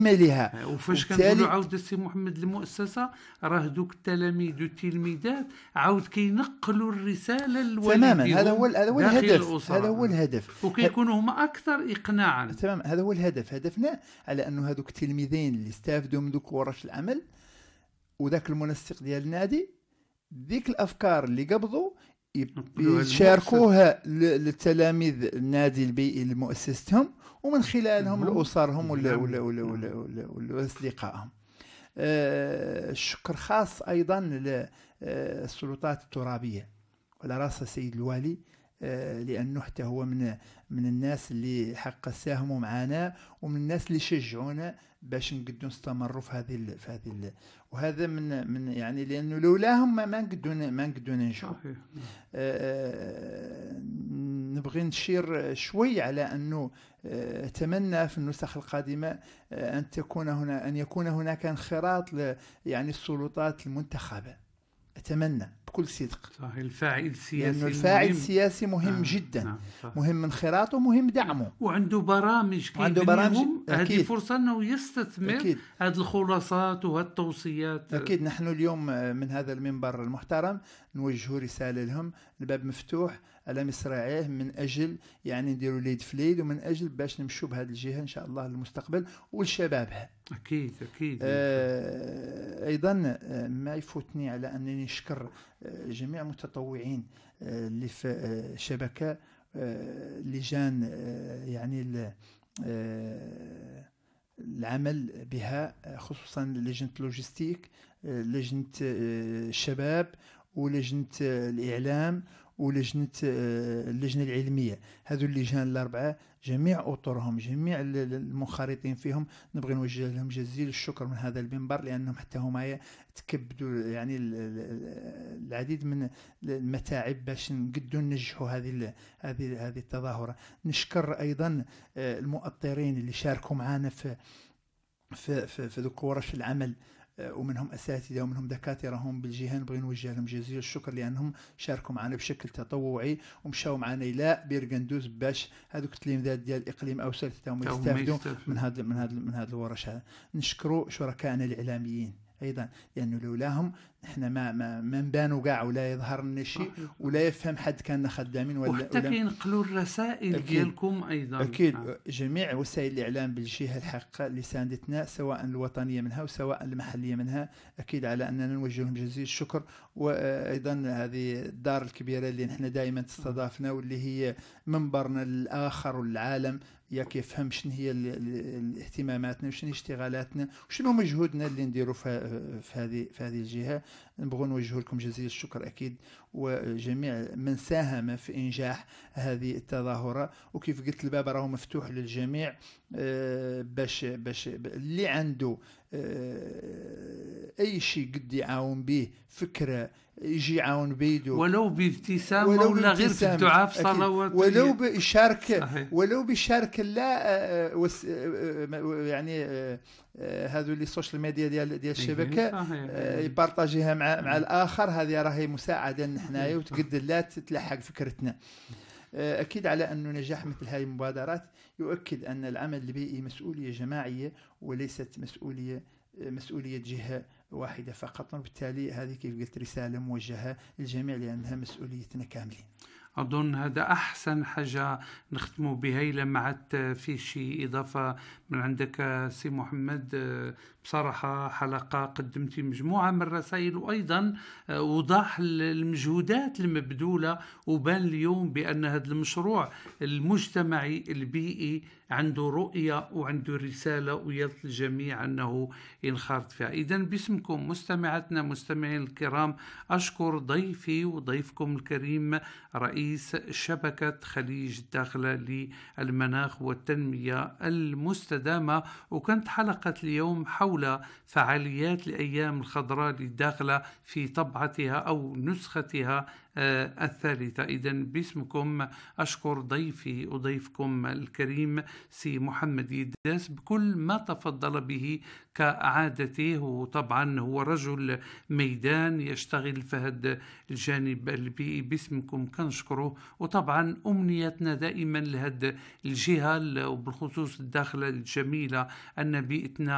لها. وفاش كنقولوا عاود السي محمد المؤسسه، راه دوك التلاميذ والتلميذات عاود كينقلوا الرساله لوالديهم تماما. هذا هو الهدف، هذا هو الهدف، وكيكونوا هما اكثر اقناعا. تمام، هذا هو الهدف. هدفنا على انه هذوك التلميذين اللي استافدوا من دوك ورش العمل وذاك المنسق ديال النادي، ذيك الافكار اللي قبضوا يشاركوها للتلاميذ النادي البيئي لمؤسستهم، ومن خلالهم لأسرهم ولا أصدقائهم. الشكر خاص أيضا للسلطات الترابية وعلى رأس السيد الوالي، لأنه حتى هو من الناس اللي حق ساهموا معنا ومن الناس اللي شجعونا باش نقدروا نستمروا في هذه وهذا من يعني لأنه لولاهم ما نقدروا ننجحوا. نبغي نشير شوي على أنه أتمنى في النسخ القادمة أن يكون هناك انخراط يعني السلطات المنتخبة. أتمنى بكل صدق. صحيح. الفاعل السياسي، لأنه الفاعل السياسي مهم جدا. مهم انخراطه ومهم دعمه، وعنده برامج هذه فرصة أنه يستثمر هذه الخلاصات وهذه التوصيات. أكيد. نحن اليوم من هذا المنبر المحترم نوجه رسالة لهم، الباب مفتوح على مصراعيه، من أجل يعني نديروا ليد في ليد، ومن أجل باش نمشوا بهذه الجهة إن شاء الله للمستقبل ولشبابها. أكيد. أيضا ما يفوتني على أنني نشكر جميع المتطوعين اللي في شبكة لجان يعني العمل بها، خصوصا لجنة اللوجستيك، لجنة الشباب، ولجنة الإعلام، ولجنة اللجنة العلمية. هذو اللجان الأربعة جميع أطرهم، جميع المنخرطين فيهم نبغي نوجه لهم جزيل الشكر من هذا المنبر، لأنهم حتى هم تكبدوا يعني العديد من المتاعب باش نقدروا ننجحوا هذه التظاهرة. نشكر أيضا المؤطرين اللي شاركوا معنا في ذوك ورش العمل، ومنهم أساتذة ومنهم دكاترة هم بالجهة، نبغي نوجه لهم جزيل الشكر لأنهم شاركوا معنا بشكل تطوعي ومشاو معنا إلى بيرغندوز باش هذوك التلاميذات ديال الإقليم أوسط يستافدوا من هذا الورش. نشكروا شركائنا الإعلاميين أيضا، لأنه لولاهم نحن ما نبانوا كاع ولا يظهر لنا شيء ولا يفهم حد كان خدامين وحتى كينقلوا الرسائل ديالكم أيضا. أكيد. جميع وسائل الإعلام بالجهة الحقة اللي ساندتنا، سواء الوطنية منها وسواء المحلية منها، أكيد على أننا نوجه لهم جزيل الشكر. وأيضا هذه الدار الكبيرة اللي نحن دائما تستضافنا واللي هي منبرنا للآخر والعالم، ياك يفهم شنو هي الاهتماماتنا وشنو اشتغالاتنا وشنو مجهودنا اللي نديروا في هذه الجهة. نبغوا نوجه لكم جزيل الشكر أكيد، وجميع من ساهم في إنجاح هذه التظاهرة. وكيف قلت الباب راهو مفتوح للجميع، باش اللي عنده أي شيء قد يعاون به، فكرة يجي يعاون بيدو، ولو بابتسامة ولا غير في الدعاء في صلوات، ولو بيشارك لا يعني هذو اللي السوشيال ميديا ديال الشبكة يبارطاجيها مع الآخر. هذه راهي مساعدة نحنايا وتقدر لا تتلحق فكرتنا. أكيد على أن نجاح مثل هذه المبادرات يؤكد أن العمل البيئي مسؤولية جماعية وليست مسؤولية جهة واحدة فقط، وبالتالي هذه كيف قلت رسالة موجهة للجميع لأنها مسؤوليتنا كاملين. أظن هذا أحسن حاجة نختموا بها. إلا معت في شيء إضافة من عندك سي محمد؟ بصراحة حلقة قدمتي مجموعة من الرسائل، وأيضا وضح المجهودات المبذولة، وبان اليوم بأن هذا المشروع المجتمعي البيئي عنده رؤية وعنده رسالة، ويطلب الجميع أنه ينخرط فيها. إذن باسمكم مستمعاتنا مستمعين الكرام، أشكر ضيفي وضيفكم الكريم رئيس شبكة خليج الداخلة للمناخ والتنمية المستدامة. وكانت حلقة اليوم حول فعاليات الأيام الخضراء للداخلة في طبعتها أو نسختها الثالثة. إذن باسمكم أشكر ضيفي وضيفكم الكريم سي محمد يداس بكل ما تفضل به كعادته. وطبعا هو رجل ميدان يشتغل في هذا الجانب البيئي. باسمكم كنشكره، وطبعا أمنيتنا دائما لهذه الجهة وبالخصوص الداخلة الجميلة أن بيئتنا